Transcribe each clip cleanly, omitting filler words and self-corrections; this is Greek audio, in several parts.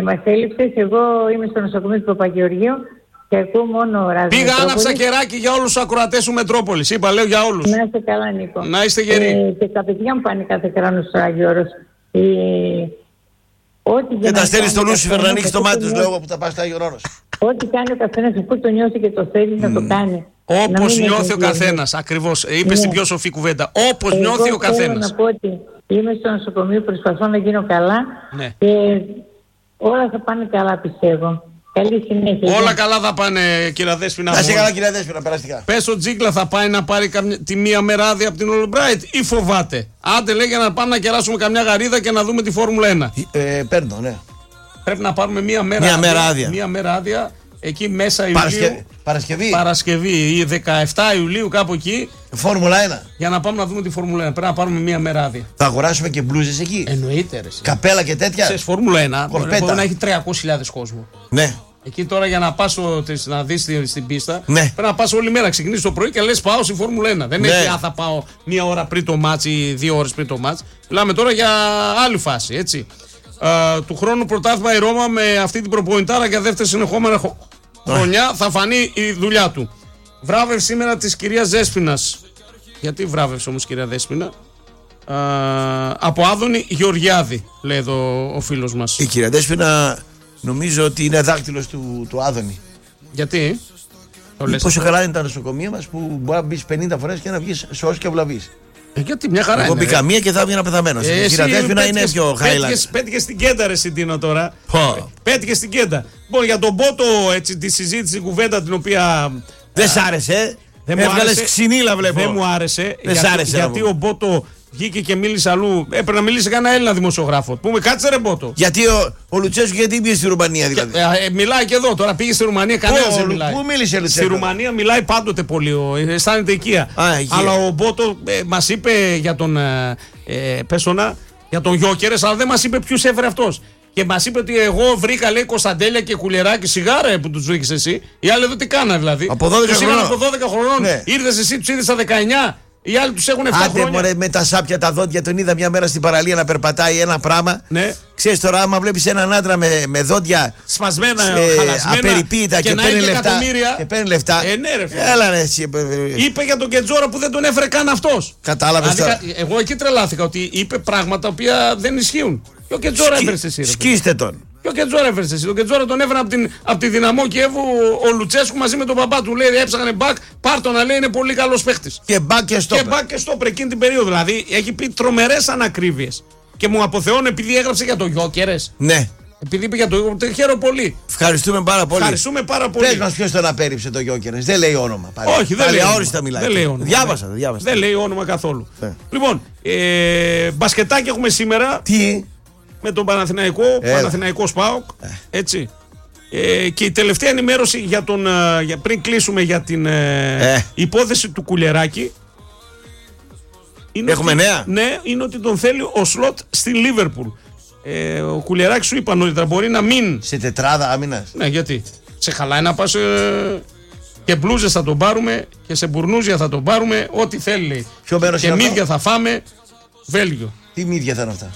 Μας έλειψες. Εγώ είμαι στο νοσοκομείο του Παπαγεωργίου και ακούω μόνο ράδιο. Πήγα, άναψα κεράκι για όλους τους ακροατές του Μετρόπολης. Είπα, λέω για όλους. Να είστε καλά, Νίκο. Να είστε γεροί. Και τα παιδιά μου πάνε κάθε χρόνο στο Άγιο Όρος. Δεν τα στέλνεις στο Λούσιφερ να ανοίξει το μάτι τους, λέω, που τα πας στο Άγιο Όρος. Ό,τι κάνει ο καθένας, αφού το νιώθει και το θέλει να το κάνει. Όπως νιώθει ο καθένας, ακριβώς. Είπες την πιο σοφή κουβέντα. Όπως νιώθει ο καθένας. Θέλω να πω ότι είμαι στο νοσοκομείο, προσπαθώ να γίνω καλά και όλα θα πάνε καλά, πιστεύω. Καλή συνέχεια. Όλα καλά θα πάνε, κυρία Δέσποινα. Να είσαι καλά, κυρία Δέσποινα, περαστικά. Πες ο Τζίγκλα θα πάει να πάρει τη μία μέρα άδεια από την Ολμπράιτ ή φοβάται? Άντε, λέει, για να πάμε να κεράσουμε καμιά γαρίδα και να δούμε τη Φόρμουλα 1. Παίρνω, ναι. Πρέπει να πάρουμε μία μέρα άδεια. Εκεί μέσα Ιουλίου. Παρασκευή ή 17 Ιουλίου, κάπου εκεί. Φόρμουλα 1. Για να πάμε να δούμε τη Φόρμουλα 1. Πρέπει να πάρουμε μία μέρα άδεια. Θα αγοράσουμε και μπλούζες εκεί. Εννοείται. Καπέλα και τέτοια. Σε Φόρμουλα 1 μπορεί να έχει 300.000 κόσμο. Ναι. Εκεί τώρα για να πας να δεις στην πίστα, ναι, πρέπει να πας όλη μέρα. Ξεκινήσεις το πρωί και λες πάω στη Φόρμουλα 1. Δεν έχει θα πάω μία ώρα πριν το μάτς ή 2 ώρες πριν το μάτς. Μιλάμε τώρα για άλλη φάση, έτσι. Του χρόνου πρωτάθλημα η Ρώμα με αυτή την προπονητάρα για δεύτερη συνεχόμενα χρονιά θα φανεί η δουλειά του. Βράβευση σήμερα της κυρίας Δέσποινας. Γιατί βράβευση όμως κυρία Δέσποινα? Από Άδωνη Γεωργιάδη, λέει εδώ ο φίλος μας. Η κυρία Δέσποινα νομίζω ότι είναι δάκτυλος του Άδωνη. Γιατί? Πόσο καλά είναι τα νοσοκομεία μας που μπορεί να μπεις 50 φορές και να βγεις σως και βλαβείς. Γιατί μια χαρά εγώ είναι. μπήκα μία και θα έβγαινα πεθαμένος. Η κυρία Δέσποινα είναι πιο highlight. Πέτυχε στην κέντα ρε Συντίνο τώρα. Πέτυχε στην κέντα. Λοιπόν, για τον Μπότο, έτσι, τη συζήτηση, την κουβέντα την οποία... Δεν σ' άρεσε. Έβγαλες ξυνήλα βλέπω. Δεν μου άρεσε. Γιατί ο Μπότο βγήκε και μίλησε αλλού. Έπρεπε να μιλήσει κανένα Έλληνα δημοσιογράφο. Πούμε, κάτσε ρε Μπότο. Γιατί ο Λουτσέσκου γιατί πήγε στη Ρουμανία δηλαδή? Μιλάει και εδώ. Τώρα πήγε στη Ρουμανία, κανένας δεν μιλάει. Πού μίλησε ο Λουτσέσκου? Στη Ρουμανία μιλάει πάντοτε πολύ. Αισθάνεται οικία. Αλλά ο Μπότο μας είπε για τον Πέσονα, για τον Γιόκερες, αλλά δεν μας είπε ποιους έφερε αυτός. Και μας είπε ότι εγώ βρήκα, λέει, Κωνσταντέλια και Κουλεράκι σιγάρα που τους βρήκες εσύ. Οι άλλοι εδώ τι κάνανε δηλαδή? Από 12 χρονών. Από 12 χρονών. Ναι. Ήρθες εσύ, τους είδες στα 19. Οι άλλοι τους έχουν 7 χρόνια. Άντε μωρέ, με τα σάπια τα δόντια, τον είδα μια μέρα στην παραλία να περπατάει ένα πράγμα. Ναι. Ξέρεις τώρα, άμα βλέπεις έναν άντρα με δόντια σπασμένα, απεριποίητα και παίρνει λεφτά. Ναι, ρε, έλα ρε, εσύ. Είπε για τον Κετζόρα που δεν τον έφερε καν αυτός. Κατάλαβες τώρα? Εγώ εκεί τρελάθηκα ότι είπε πράγματα που δεν ισχύουν. Και ο Κετζόρα έφερες εσύ. Σκίστε τον. Και ο Κετζόρα έφερες εσύ. Τον Κετζόρα τον έφερε από τη Δυναμό Κιέβου ο Λουτσέσκου μαζί με τον παπά του. Λέει έψαχανε μπακ, πάρτο να λέει είναι πολύ καλός παίχτης. Και μπακ και στόπερ. Και μπακ και στόπερ εκείνη την περίοδο. Δηλαδή έχει πει τρομερές ανακρίβειες. Και μου αποθεώνει επειδή έγραψε για το Γιόκερες. Ναι. Επειδή είπε για το Γιόκερες, χαίρομαι πολύ. Ευχαριστούμε πάρα πολύ. Ευχαριστούμε πάρα πολύ. Πες μας ποιος τον απέρριψε το Γιόκερες. Δεν λέει όνομα. Όχι, δεν λέει όνομα. Μιλάει. Δεν λέει όνομα. Διάβασα. Δεν λέει όνομα καθόλου. Λοιπόν, μπασκετάκι έχουμε σήμερα. Τι? Με τον Παναθηναϊκό ΣΠΑΟΚ. Έτσι. Και η τελευταία ενημέρωση για πριν κλείσουμε για την υπόθεση του Κουλεράκη. Έχουμε νέα. Ναι, είναι ότι τον θέλει ο Σλότ στη Λίβερπουλ. Ο Κουλεράκη σου είπα νωρίτερα μπορεί να μην. Σε τετράδα άμυνας. Ναι, γιατί. Σε χαλάει να πας. Και μπλούζες θα τον πάρουμε και σε μπουρνούζια θα τον πάρουμε. Ό,τι θέλει. Και μύδια θα φάμε. Βέλγιο. Τι μύδια θα είναι αυτά?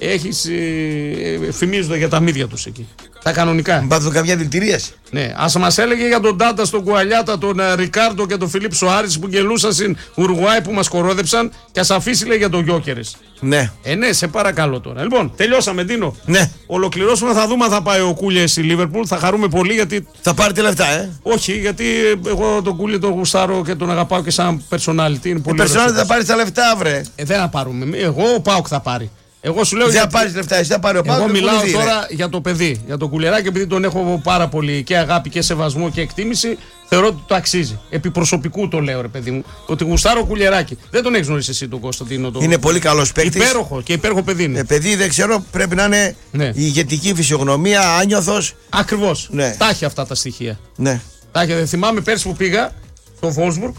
Φημίζονται για τα μύδια τους εκεί. Τα κανονικά. Μπάθουν καμιά δηλητηρίαση. Ναι, ας μας έλεγε για τον Τάτα, τον Κουαλιάτα, τον Ρικάρντο και τον Φιλίπ Σοάρης που γελούσαν στην Ουρουάη που μας κορόδεψαν και ας αφήσει λέει για τον Γιόκερες. Ναι. Ναι, σε παρακαλώ τώρα. Λοιπόν, τελειώσαμε, Ντίνο. Ναι. Ολοκληρώσουμε, θα δούμε αν θα πάει ο Κούλια στη Λίβερπουλ. Θα χαρούμε πολύ γιατί. Θα πάρετε λεφτά, Όχι, γιατί εγώ τον Κούλια τον γουστάρω και τον αγαπάω και σαν personality. Είναι πολύ personality θα πάρει τα λεφτά, βρε. Δεν θα πάρουμε. Εγώ ο Πάοκ θα πάρει. Εγώ σου λέω. Δεν θα πάρει λεφτά, εσύ θα πάρει ο Πάοκ. Εγώ μιλάω τώρα για το παιδί, για τον Κουλεράκη, επειδή τον έχω πάρα πολύ και αγάπη και σεβασμό και εκτίμηση. Θεωρώ ότι το αξίζει. Επί προσωπικού το λέω, ρε παιδί μου. Ότι γουστάρω Κουλεράκη. Δεν τον έχει γνωρίσει εσύ τον Κωνσταντίνο. Είναι πολύ καλό παίκτη. Υπέροχο και υπέροχο παιδί είναι. Παιδί δεν ξέρω, πρέπει να είναι η ηγετική φυσιογνωμία, άνιωθος. Ακριβώς. Ναι. Τα έχει αυτά τα στοιχεία. Ναι. Τα έχει. Θυμάμαι πέρσι που πήγα στο Βόλσμπουργκ.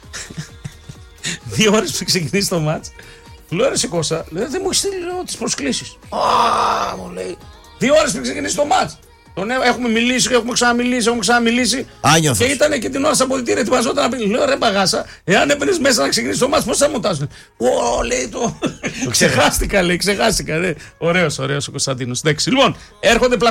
2 ώρες πριν ξεκινήσει το μάτς. Του λέω ρε Κώστα, δεν μου έχει στείλει τις προσκλήσεις. Μου λέει. 2 ώρες πριν ξεκινήσει το μάτς. Έχουμε μιλήσει, έχουμε ξαναμιλήσει. Άνιωθος. Και ήταν και την ώρα στα αποδυτήρια, ετοιμαζόταν να πει. Λέω ρε μπαγάσα, εάν έμπαινες μέσα να ξεκινήσει το μάτς, πώς θα μου τάσουν. Λέει το. Ξεχάστηκα, λέει, ξεχάστηκα. Ωραίος ο Κωνσταντίνος. Λοιπόν, έρχονται